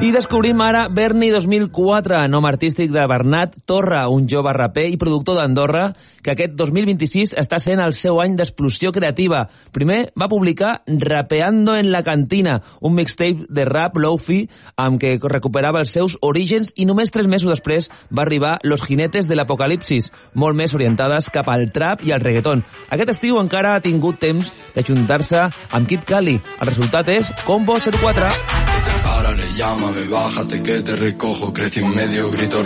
I descobrim ara Berni 2004, nom artístic de Bernat Torra, un jove raper i productor d'Andorra que aquest 2026 està sent el seu any d'explosió creativa. Primer va publicar Rapeando en la Cantina, un mixtape de rap lo-fi amb què recuperava els seus orígens i només 3 mesos després va arribar Los Jinetes de l'Apocalipsis, molt més orientades cap al trap i al reggaeton. Aquest estiu encara ha tingut temps d'ajuntar-se amb Kid Cali. El resultat és Combo 04. Párale, llámame, bájate que te recojo, crecí en medio, grito